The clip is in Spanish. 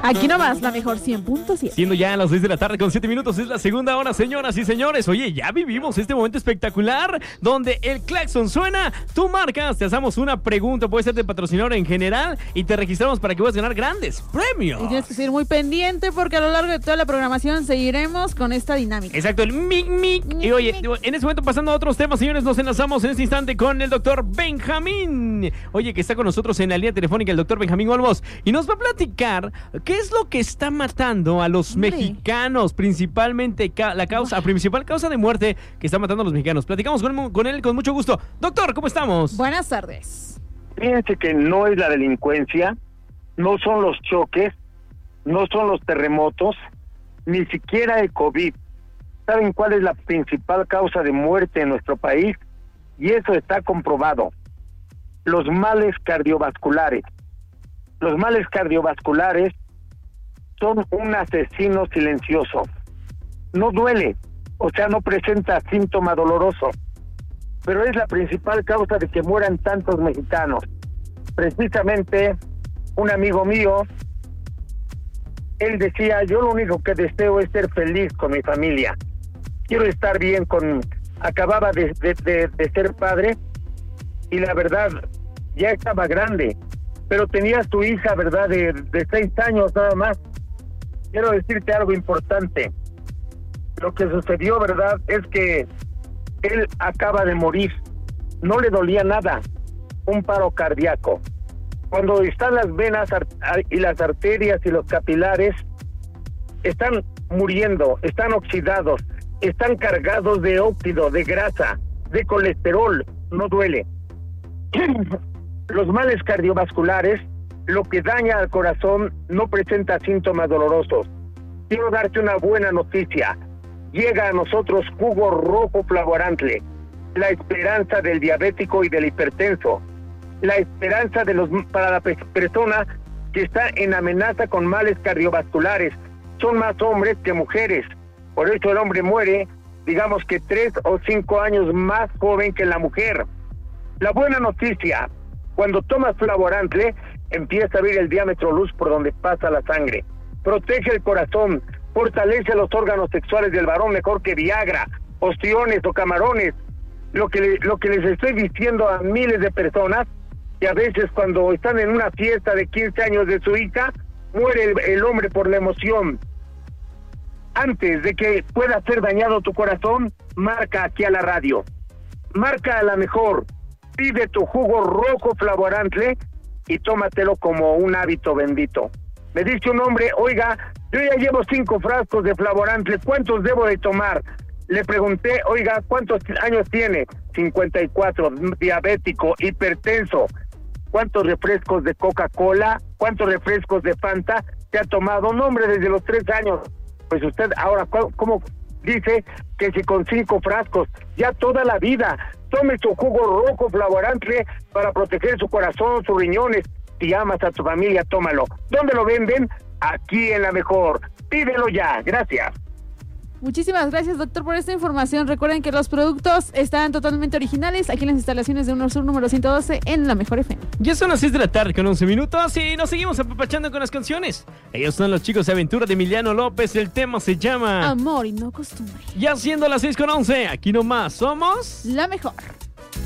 Aquí nomás, la mejor 100.7. Siendo ya a las 6 de la tarde con 7 minutos, es la segunda hora, señoras y señores. Oye, ya vivimos este momento espectacular donde el claxon suena, tú marcas, te hacemos una pregunta, puede ser de patrocinador en general y te registramos para que puedas ganar grandes premios. Y tienes que ser muy pendiente porque a lo largo de toda la programación seguiremos con esta dinámica. Exacto, el mic. Y oye, en este momento pasando a otros temas, señores, nos enlazamos en este instante con el doctor Benjamín. Oye, que está con nosotros en la línea telefónica el doctor Benjamín Olmos y nos va a platicar qué es lo que está matando a los mexicanos, principalmente la principal causa de muerte que está matando a los mexicanos. Platicamos con él con mucho gusto. Doctor, ¿cómo estamos? Buenas tardes. Fíjense que no es la delincuencia, no son los choques, no son los terremotos, ni siquiera el COVID. ¿Saben cuál es la principal causa de muerte en nuestro país? Y eso está comprobado. Los males cardiovasculares. Los males cardiovasculares son un asesino silencioso. No duele, o sea, no presenta síntoma doloroso, pero es la principal causa de que mueran tantos mexicanos. Precisamente, un amigo mío, él decía, yo lo único que deseo es ser feliz con mi familia. Quiero estar bien acababa de ser padre, y la verdad, ya estaba grande, pero tenía su hija, ¿verdad?, de 6 años nada más. Quiero decirte algo importante. Lo que sucedió, ¿verdad?, es que él acaba de morir. No le dolía nada. Un paro cardíaco. Cuando están las venas y las arterias y los capilares, están muriendo, están oxidados, están cargados de óxido, de grasa, de colesterol. No duele. Los males cardiovasculares, lo que daña al corazón, no presenta síntomas dolorosos. Quiero darte una buena noticia. Llega a nosotros jugo rojo flavorantle, la esperanza del diabético y del hipertenso, la esperanza para la persona que está en amenaza con males cardiovasculares. Son más hombres que mujeres, por eso el hombre muere, digamos que 3 o 5 años más joven que la mujer. La buena noticia, cuando tomas flavorantle, empieza a abrir el diámetro luz por donde pasa la sangre, protege el corazón, fortalece los órganos sexuales del varón mejor que Viagra, ostiones o camarones. Lo que les estoy diciendo a miles de personas, que a veces cuando están en una fiesta de 15 años de su hija, muere el hombre por la emoción. Antes de que pueda ser dañado tu corazón, marca aquí a la radio. Marca a la mejor. Pide tu jugo rojo flavorantle y tómatelo como un hábito bendito. Me dice un hombre, oiga, yo ya llevo 5 frascos de flavorantle, ¿cuántos debo de tomar? Le pregunté, oiga, ¿cuántos años tiene? 54, diabético, hipertenso. ¿Cuántos refrescos de Coca-Cola? ¿Cuántos refrescos de Fanta se ha tomado? No, hombre, desde los 3 años. Pues usted ahora, ¿cómo dice que si con 5 frascos, ya toda la vida? Tome su jugo rojo flavorantle para proteger su corazón, sus riñones. Si amas a tu familia, tómalo. ¿Dónde lo venden? Aquí en La Mejor. Pídelo ya. Gracias. Muchísimas gracias, doctor, por esta información. Recuerden que los productos están totalmente originales aquí en las instalaciones de UNOSUR número 112 en La Mejor FM. Ya son las 6 de la tarde con 11 minutos y nos seguimos apapachando con las canciones. Ellos son los chicos de Aventura de Emiliano López. El tema se llama Amor y no costumbre. Ya siendo las 6 con 11, aquí nomás somos La Mejor.